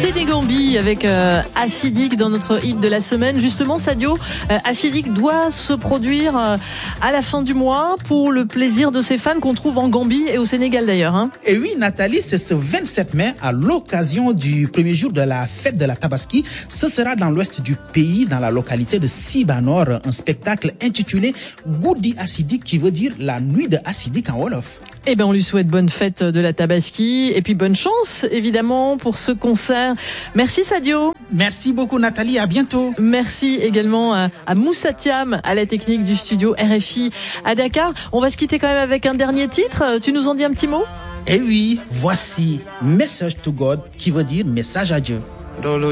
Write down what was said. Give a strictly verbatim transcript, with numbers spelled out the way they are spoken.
Sénégambie avec euh, Acidic dans notre hit de la semaine. Justement, Sadio, euh, Acidic doit se produire euh, à la fin du mois pour le plaisir de ses fans qu'on trouve en Gambie et au Sénégal d'ailleurs. Hein. Et oui, Nathalie, c'est ce vingt-sept mai à l'occasion du premier jour de la fête de la Tabaski. Ce sera dans l'ouest du pays, dans la localité de Sibanor, un spectacle intitulé Goudi Acidic qui veut dire la nuit de Acidic en Wolof. Eh ben, on lui souhaite bonne fête de la Tabaski et puis bonne chance, évidemment, pour ce concert. Merci, Sadio. Merci beaucoup, Nathalie. À bientôt. Merci également à, à Moussa Thiam, à la technique du studio R F I à Dakar. On va se quitter quand même avec un dernier titre. Tu nous en dis un petit mot? Eh oui, voici Message to God qui veut dire message à Dieu.